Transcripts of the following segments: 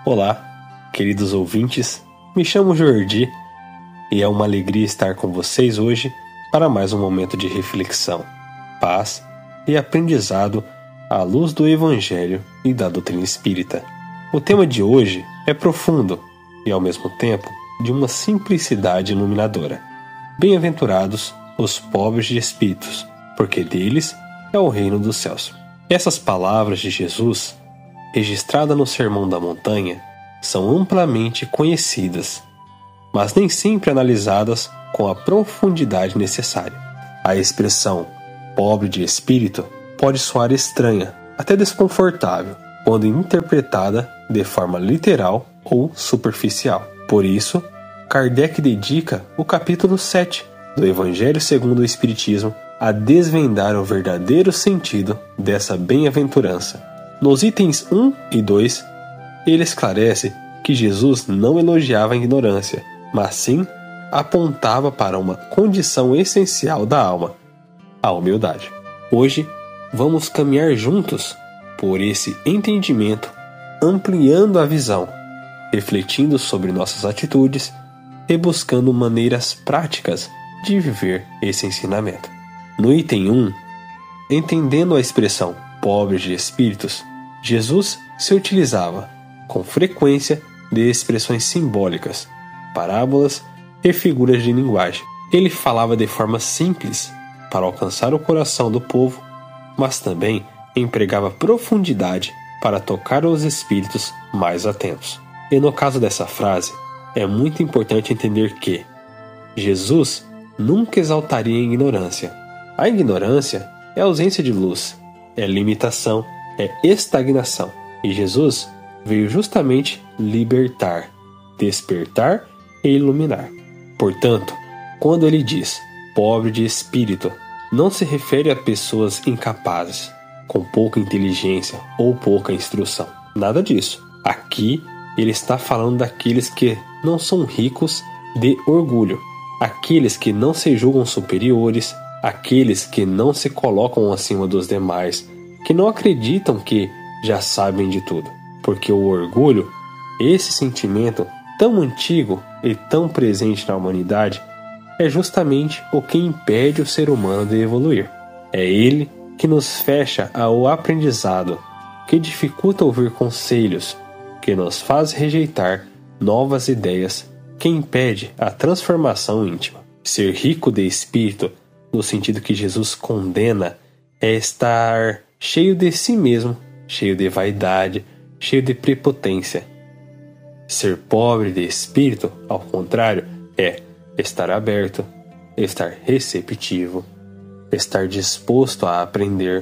Olá, queridos ouvintes, me chamo Jordi e é uma alegria estar com vocês hoje para mais um momento de reflexão, paz e aprendizado à luz do Evangelho e da doutrina espírita. O tema de hoje é profundo e, ao mesmo tempo, de uma simplicidade iluminadora. Bem-aventurados os pobres de espíritos, porque deles é o reino dos céus. Essas palavras de Jesus, registradas no Sermão da Montanha, são amplamente conhecidas, mas nem sempre analisadas com a profundidade necessária. A expressão pobre de espírito pode soar estranha, até desconfortável, quando interpretada de forma literal ou superficial. Por isso, Kardec dedica o capítulo 7 do Evangelho segundo o Espiritismo a desvendar o verdadeiro sentido dessa bem-aventurança. Nos itens 1 e 2, ele esclarece que Jesus não elogiava a ignorância, mas sim apontava para uma condição essencial da alma, a humildade. Hoje, vamos caminhar juntos por esse entendimento, ampliando a visão, refletindo sobre nossas atitudes e buscando maneiras práticas de viver esse ensinamento. No item 1, entendendo a expressão pobres de espíritos, Jesus se utilizava com frequência de expressões simbólicas, parábolas e figuras de linguagem. Ele falava de forma simples para alcançar o coração do povo, mas também empregava profundidade para tocar os espíritos mais atentos. E no caso dessa frase, é muito importante entender que Jesus nunca exaltaria a ignorância. A ignorância é ausência de luz, é limitação, é estagnação. E Jesus veio justamente libertar, despertar e iluminar. Portanto, quando ele diz pobre de espírito, não se refere a pessoas incapazes, com pouca inteligência ou pouca instrução. Nada disso. Aqui ele está falando daqueles que não são ricos de orgulho, aqueles que não se julgam superiores, aqueles que não se colocam acima dos demais, que não acreditam que já sabem de tudo. Porque o orgulho, esse sentimento tão antigo e tão presente na humanidade, é justamente o que impede o ser humano de evoluir. É ele que nos fecha ao aprendizado, que dificulta ouvir conselhos, que nos faz rejeitar novas ideias, que impede a transformação íntima. Ser rico de espírito, no sentido que Jesus condena, é estar cheio de si mesmo, cheio de vaidade, cheio de prepotência. Ser pobre de espírito, ao contrário, é estar aberto, estar receptivo, estar disposto a aprender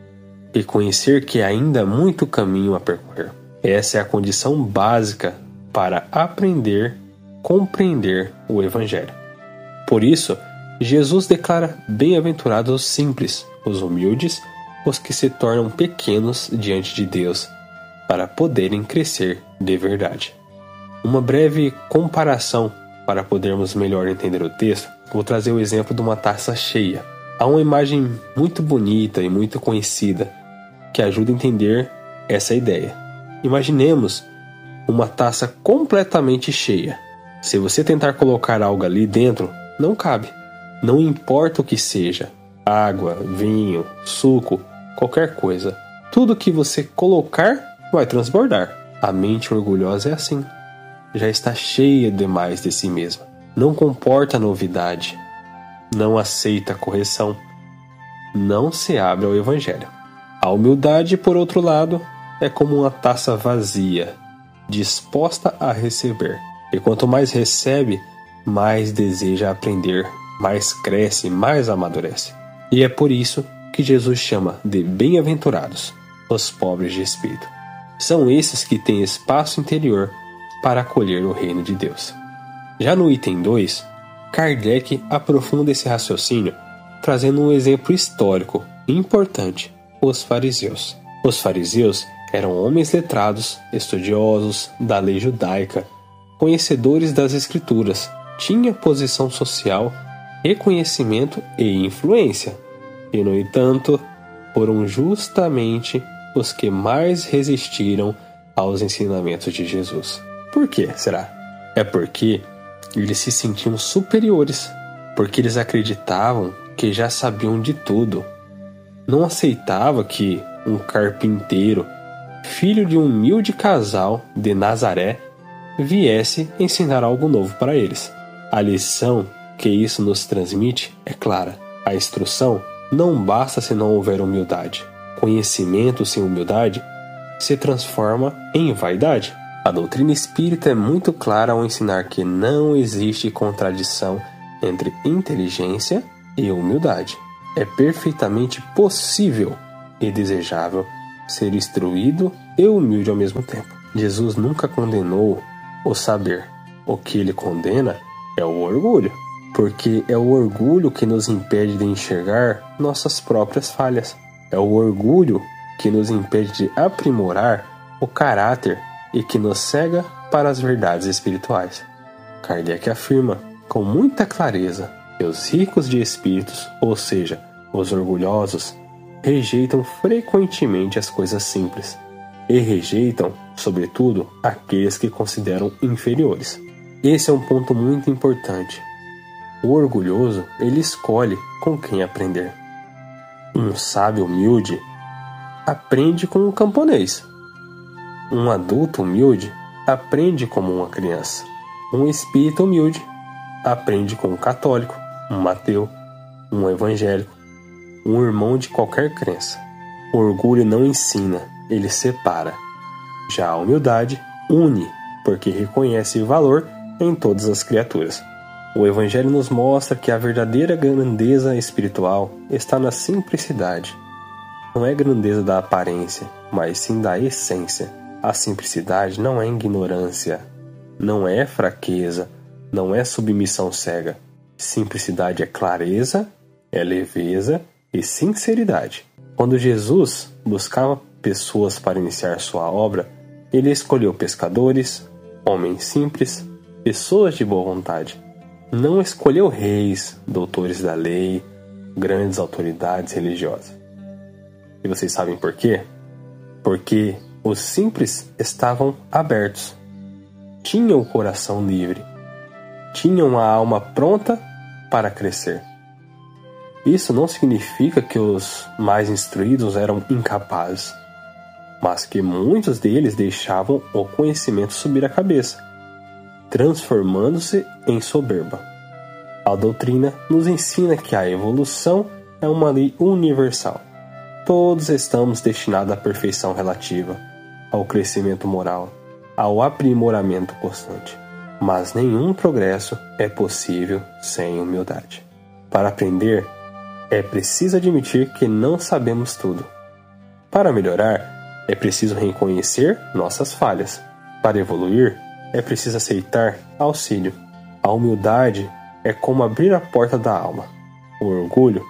e conhecer que ainda há muito caminho a percorrer. Essa é a condição básica para aprender, compreender o Evangelho. Por isso, Jesus declara bem-aventurados os simples, os humildes, os que se tornam pequenos diante de Deus, para poderem crescer de verdade. Uma breve comparação para podermos melhor entender o texto, vou trazer o exemplo de uma taça cheia. Há uma imagem muito bonita e muito conhecida que ajuda a entender essa ideia. Imaginemos uma taça completamente cheia. Se você tentar colocar algo ali dentro, não cabe. Não importa o que seja, água, vinho, suco, qualquer coisa. Tudo que você colocar vai transbordar. A mente orgulhosa é assim. Já está cheia demais de si mesma. Não comporta novidade. Não aceita correção. Não se abre ao Evangelho. A humildade, por outro lado, é como uma taça vazia, disposta a receber. E quanto mais recebe, mais deseja aprender, mais cresce, mais amadurece. E é por isso que Jesus chama de bem-aventurados os pobres de espírito. São esses que têm espaço interior para acolher o reino de Deus. Já no item 2, Kardec aprofunda esse raciocínio trazendo um exemplo histórico importante: os fariseus. Os fariseus eram homens letrados, estudiosos da lei judaica, conhecedores das escrituras, tinham posição social, reconhecimento e influência. E, no entanto, foram justamente os que mais resistiram aos ensinamentos de Jesus. Por quê, será? É porque eles se sentiam superiores, porque eles acreditavam que já sabiam de tudo. Não aceitava que um carpinteiro, filho de um humilde casal de Nazaré, viesse ensinar algo novo para eles. A lição que isso nos transmite é clara. A instrução não basta se não houver humildade. Conhecimento sem humildade se transforma em vaidade. A doutrina espírita é muito clara ao ensinar que não existe contradição entre inteligência e humildade. É perfeitamente possível e desejável ser instruído e humilde ao mesmo tempo. Jesus nunca condenou o saber. O que ele condena é o orgulho, porque é o orgulho que nos impede de enxergar nossas próprias falhas. É o orgulho que nos impede de aprimorar o caráter e que nos cega para as verdades espirituais. Kardec afirma com muita clareza que os ricos de espíritos, ou seja, os orgulhosos, rejeitam frequentemente as coisas simples e rejeitam, sobretudo, aqueles que consideram inferiores. Esse é um ponto muito importante. O orgulhoso, ele escolhe com quem aprender. Um sábio humilde aprende com um camponês. Um adulto humilde aprende como uma criança. Um espírita humilde aprende com um católico, um ateu, um evangélico, um irmão de qualquer crença. O orgulho não ensina, ele separa. Já a humildade une, porque reconhece valor em todas as criaturas. O Evangelho nos mostra que a verdadeira grandeza espiritual está na simplicidade. Não é grandeza da aparência, mas sim da essência. A simplicidade não é ignorância, não é fraqueza, não é submissão cega. Simplicidade é clareza, é leveza e sinceridade. Quando Jesus buscava pessoas para iniciar sua obra, ele escolheu pescadores, homens simples, pessoas de boa vontade. Não escolheu reis, doutores da lei, grandes autoridades religiosas. E vocês sabem por quê? Porque os simples estavam abertos, tinham o coração livre, tinham a alma pronta para crescer. Isso não significa que os mais instruídos eram incapazes, mas que muitos deles deixavam o conhecimento subir a cabeça, transformando-se em soberba. A doutrina nos ensina que a evolução é uma lei universal. Todos estamos destinados à perfeição relativa, ao crescimento moral, ao aprimoramento constante. Mas nenhum progresso é possível sem humildade. Para aprender, é preciso admitir que não sabemos tudo. Para melhorar, é preciso reconhecer nossas falhas. Para evoluir, é preciso aceitar auxílio. A humildade é como abrir a porta da alma. O orgulho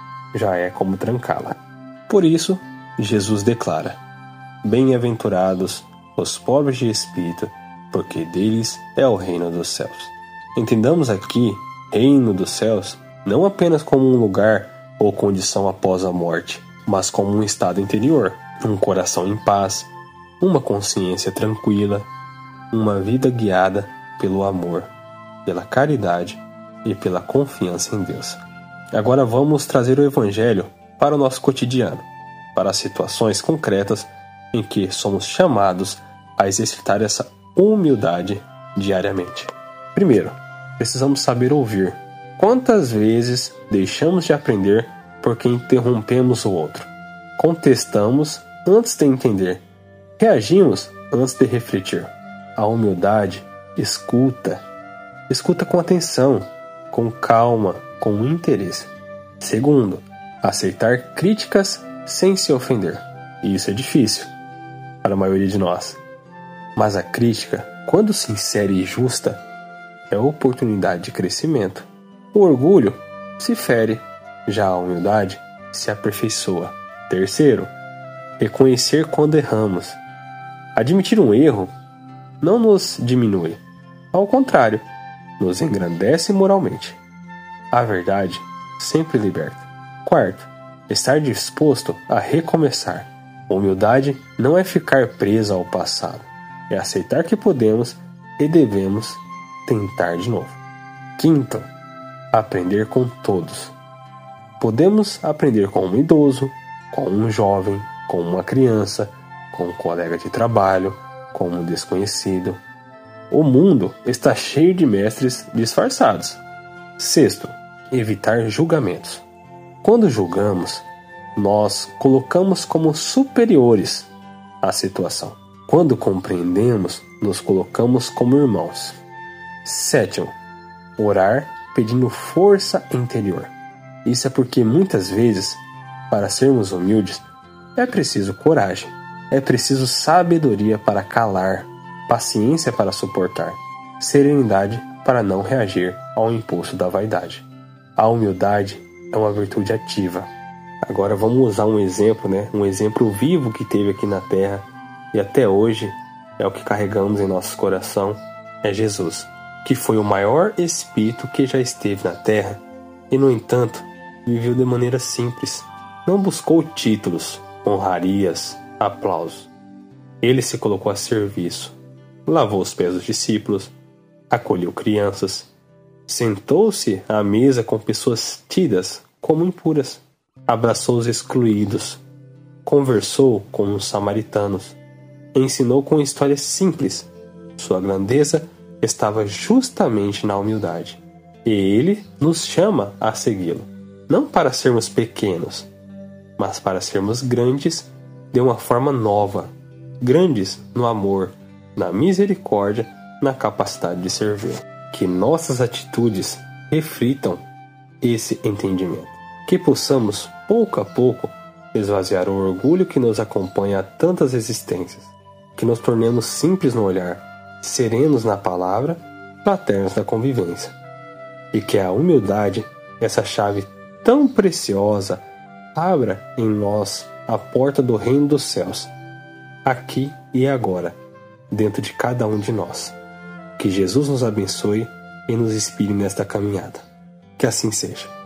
já é como trancá-la. Por isso, Jesus declara: bem-aventurados os pobres de espírito, porque deles é o reino dos céus. Entendamos aqui reino dos céus não apenas como um lugar ou condição após a morte, mas como um estado interior, um coração em paz, uma consciência tranquila, uma vida guiada pelo amor, pela caridade e pela confiança em Deus. Agora vamos trazer o Evangelho para o nosso cotidiano, para as situações concretas em que somos chamados a exercitar essa humildade diariamente. Primeiro, precisamos saber ouvir. Quantas vezes deixamos de aprender porque interrompemos o outro? Contestamos antes de entender. Reagimos antes de refletir. A humildade escuta. Escuta com atenção, com calma, com interesse. Segundo, aceitar críticas sem se ofender. Isso é difícil para a maioria de nós. Mas a crítica, quando sincera e justa, é oportunidade de crescimento. O orgulho se fere, já a humildade se aperfeiçoa. Terceiro, reconhecer quando erramos. Admitir um erro não nos diminui, ao contrário, nos engrandece moralmente. A verdade sempre liberta. Quarto, estar disposto a recomeçar. Humildade não é ficar preso ao passado, é aceitar que podemos e devemos tentar de novo. Quinto, aprender com todos. Podemos aprender com um idoso, com um jovem, com uma criança, com um colega de trabalho, com um desconhecido. O mundo está cheio de mestres disfarçados. Sexto, evitar julgamentos. Quando julgamos, nós colocamos como superiores a situação. Quando compreendemos, nos colocamos como irmãos. Sétimo, orar pedindo força interior. Isso é porque muitas vezes, para sermos humildes, é preciso coragem, é preciso sabedoria para calar, paciência para suportar, serenidade para não reagir ao impulso da vaidade. A humildade é uma virtude ativa. Agora vamos usar um exemplo, um exemplo vivo que teve aqui na Terra e até hoje é o que carregamos em nosso coração, é Jesus, que foi o maior espírito que já esteve na Terra e, no entanto, viveu de maneira simples. Não buscou títulos, honrarias, aplausos. Ele se colocou a serviço, lavou os pés dos discípulos, acolheu crianças, sentou-se à mesa com pessoas tidas como impuras, abraçou os excluídos, conversou com os samaritanos, ensinou com histórias simples. Sua grandeza estava justamente na humildade. E ele nos chama a segui-lo, não para sermos pequenos, mas para sermos grandes de uma forma nova, grandes no amor, na misericórdia, na capacidade de servir. Que nossas atitudes reflitam esse entendimento. Que possamos, pouco a pouco, esvaziar o orgulho que nos acompanha a tantas existências. Que nos tornemos simples no olhar, serenos na palavra, fraternos na convivência. E que a humildade, essa chave tão preciosa, abra em nós a porta do reino dos céus, aqui e agora, dentro de cada um de nós. Que Jesus nos abençoe e nos inspire nesta caminhada. Que assim seja.